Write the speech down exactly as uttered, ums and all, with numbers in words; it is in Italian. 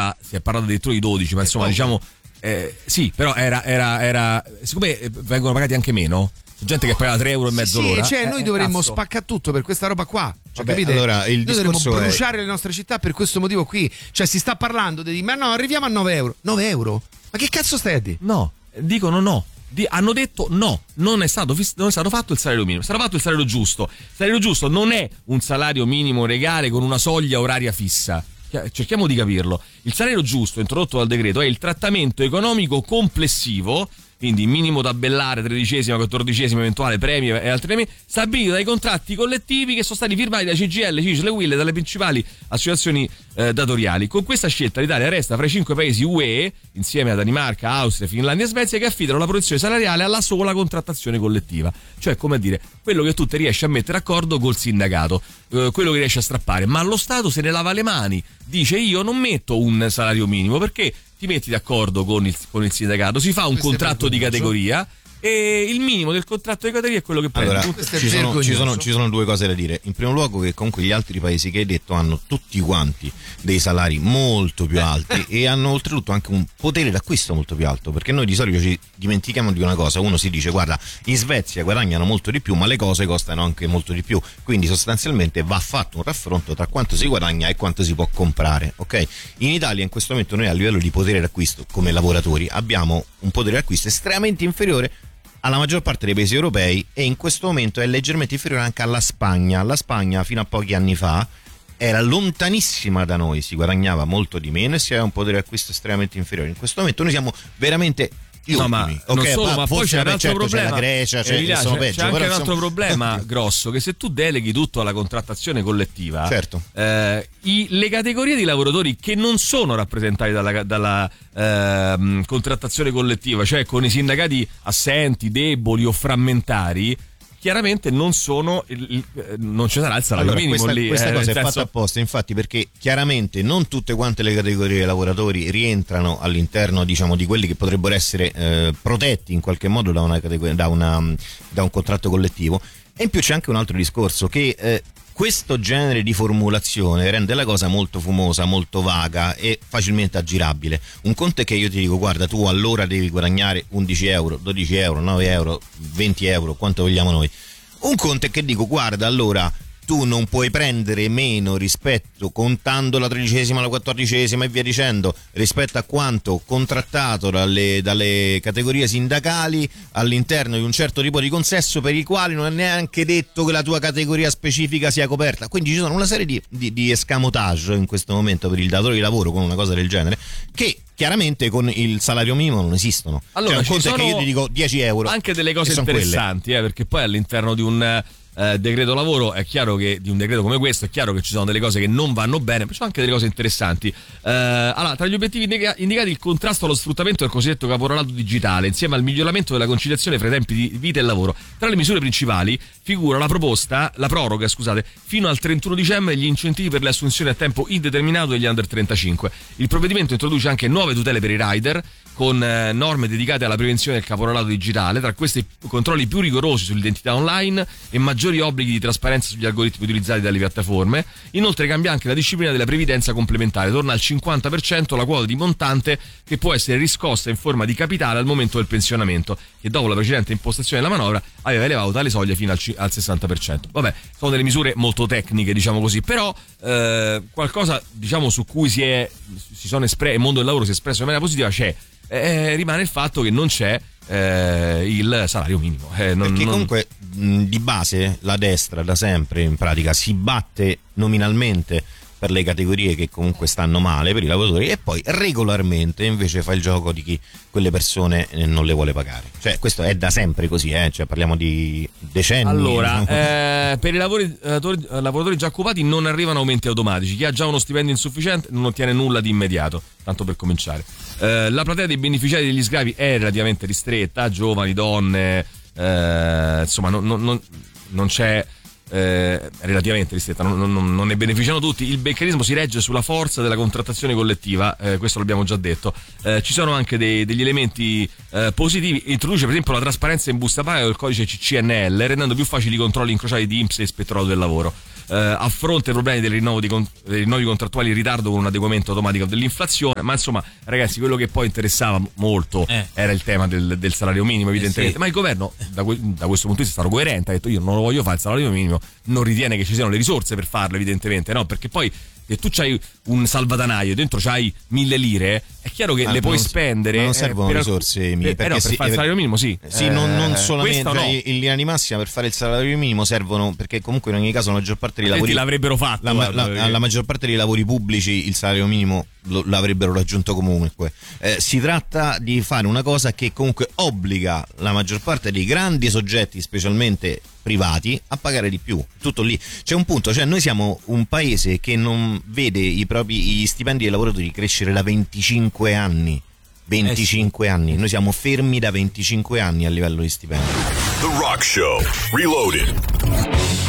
allora si è parlato addirittura di dodici, ma insomma diciamo eh, sì, però era, era, era siccome vengono pagati anche meno, c'è gente che paga tre euro e mezzo sì, l'ora, cioè noi eh, dovremmo cazzo. spaccare tutto per questa roba qua, cioè, Vabbè, capite? allora, il noi dovremmo discorso è- bruciare le nostre città per questo motivo qui, cioè si sta parlando di ma no, arriviamo a nove euro. nove euro? Ma che cazzo stai a dire? No, dicono no. Di, hanno detto no, non è, stato fiss- non è stato fatto il salario minimo, è stato fatto il salario giusto. Il salario giusto non è un salario minimo regale con una soglia oraria fissa. Cerchiamo di capirlo. Il salario giusto introdotto dal decreto è il trattamento economico complessivo, quindi minimo tabellare, tredicesima, quattordicesima, eventuale premi e altri premi, stabilito dai contratti collettivi che sono stati firmati da C G I L, C I S L e U I L, dalle principali associazioni eh, datoriali. Con questa scelta l'Italia resta fra i cinque paesi U E, insieme a Danimarca, Austria, Finlandia e Svezia, che affidano la protezione salariale alla sola contrattazione collettiva. Cioè, come a dire, quello che tu ti riesci a mettere d'accordo col sindacato, eh, quello che riesci a strappare, ma lo Stato se ne lava le mani, dice io non metto un salario minimo perché ti metti d'accordo con il, con il sindacato, si fa un Questo contratto di categoria e il minimo del contratto di categoria è quello che prendi. Allora, ci sono, ci, sono, ci sono due cose da dire. In primo luogo che comunque gli altri paesi che hai detto hanno tutti quanti dei salari molto più alti e hanno oltretutto anche un potere d'acquisto molto più alto, perché noi di solito ci dimentichiamo di una cosa. Uno si dice guarda, in Svezia guadagnano molto di più ma le cose costano anche molto di più, quindi sostanzialmente va fatto un raffronto tra quanto si guadagna e quanto si può comprare, ok? In Italia in questo momento noi a livello di potere d'acquisto come lavoratori abbiamo un potere d'acquisto estremamente inferiore alla maggior parte dei paesi europei e in questo momento è leggermente inferiore anche alla Spagna. La Spagna fino a pochi anni fa era lontanissima da noi, si guadagnava molto di meno e si aveva un potere d'acquisto estremamente inferiore. In questo momento noi siamo veramente gli no, ultimi. ma okay, non solo, ma, ma poi c'è un altro certo, problema. C'è la Grecia, c'è, Emilia, sono c'è, peggio, c'è anche però un altro siamo... problema grosso, che se tu deleghi tutto alla contrattazione collettiva, certo. eh, i, le categorie di lavoratori che non sono rappresentati dalla, dalla eh, contrattazione collettiva, cioè con i sindacati assenti, deboli o frammentari, chiaramente non sono il, il, non ci sarà il salario allora, minimo questa, lì. Questa eh, cosa è senso... fatta apposta, infatti, perché chiaramente non tutte quante le categorie di lavoratori rientrano all'interno, diciamo, di quelli che potrebbero essere eh, protetti in qualche modo da, una categoria, da, una, da un contratto collettivo. E in più c'è anche un altro discorso, che eh, questo genere di formulazione rende la cosa molto fumosa, molto vaga e facilmente aggirabile. Un conto è che io ti dico guarda, tu allora devi guadagnare undici euro, dodici euro, nove euro, venti euro, quanto vogliamo noi. Un conto è che dico guarda, allora tu non puoi prendere meno rispetto, contando la tredicesima, la quattordicesima e via dicendo, rispetto a quanto contrattato dalle, dalle categorie sindacali all'interno di un certo tipo di consesso per i quali non è neanche detto che la tua categoria specifica sia coperta. Quindi ci sono una serie di, di, di escamotage in questo momento per il datore di lavoro con una cosa del genere che chiaramente con il salario minimo non esistono. Allora, cioè un ci conto è sono che io ti dico dieci euro, anche delle cose interessanti, eh, perché poi all'interno di un Eh, decreto lavoro è chiaro che di un decreto come questo è chiaro che ci sono delle cose che non vanno bene, ma ci sono anche delle cose interessanti. Eh, allora, tra gli obiettivi indica- indicati il contrasto allo sfruttamento del cosiddetto caporalato digitale, insieme al miglioramento della conciliazione fra i tempi di vita e lavoro. Tra le misure principali figura la proposta, la proroga, scusate, fino al trentuno dicembre degli incentivi per le assunzioni a tempo indeterminato degli under trentacinque. Il provvedimento introduce anche nuove tutele per i rider, con eh, norme dedicate alla prevenzione del caporalato digitale, tra questi controlli più rigorosi sull'identità online e maggiori obblighi di trasparenza sugli algoritmi utilizzati dalle piattaforme. Inoltre cambia anche la disciplina della previdenza complementare, torna al cinquanta per cento la quota di montante che può essere riscossa in forma di capitale al momento del pensionamento, che dopo la precedente impostazione della manovra aveva elevato tale soglia fino al, al sessanta per cento. Vabbè, sono delle misure molto tecniche, diciamo così, però eh, qualcosa, diciamo, su cui si è si sono espressi, il mondo del lavoro si è espresso in maniera positiva c'è. Eh, rimane il fatto che non c'è eh, il salario minimo, eh, non, perché non... comunque mh, di base la destra da sempre in pratica si batte nominalmente per le categorie che comunque stanno male, per i lavoratori, e poi regolarmente invece fa il gioco di chi quelle persone non le vuole pagare. Cioè questo è da sempre così, eh? Cioè parliamo di decenni. Allora, diciamo. eh, per i lavori, lavoratori, lavoratori già occupati non arrivano aumenti automatici. Chi ha già uno stipendio insufficiente non ottiene nulla di immediato, tanto per cominciare. Eh, la platea dei beneficiari degli sgravi è relativamente ristretta, giovani, donne, eh, insomma non, non, non, non c'è... Eh, relativamente ristretta, non, non, non ne beneficiano tutti. Il meccanismo si regge sulla forza della contrattazione collettiva, eh, questo l'abbiamo già detto. Eh, ci sono anche dei, degli elementi eh, positivi. Introduce per esempio la trasparenza in busta paga del codice C C N L, rendendo più facili i controlli incrociati di I N P S e Ispettorato del Lavoro. eh, affronta i problemi del rinnovo di con- dei rinnovi contrattuali in ritardo con un adeguamento automatico dell'inflazione. Ma insomma, ragazzi, quello che poi interessava molto eh. era il tema del, del salario minimo, evidentemente. Eh sì. Ma il governo da, que- da questo punto di vista è stato coerente, ha detto io non lo voglio fare il salario minimo, non ritiene che ci siano le risorse per farlo, evidentemente, no? Perché poi se tu c'hai un salvadanaio, dentro c'hai mille lire, è chiaro che Ma le puoi non- spendere. ma non servono eh, per, risorse, per, mi- eh, perché no, per sì, fare il eh, salario minimo, sì. Sì, non, non Eh, solamente questo no. in linea di massima per fare il salario minimo servono, perché comunque in ogni caso la maggior parte dei Altrimenti lavori l'avrebbero fatto. la, guarda, la- perché- la maggior parte dei lavori pubblici il salario minimo lo- l'avrebbero raggiunto comunque. Eh, si tratta di fare una cosa che comunque obbliga la maggior parte dei grandi soggetti, specialmente privati, a pagare di più. Tutto lì. C'è un punto, cioè noi siamo un paese che non vede i propri gli stipendi dei lavoratori crescere da venticinque anni. venticinque anni. Noi siamo fermi da venticinque anni a livello di stipendi. The Rock Show Reloaded.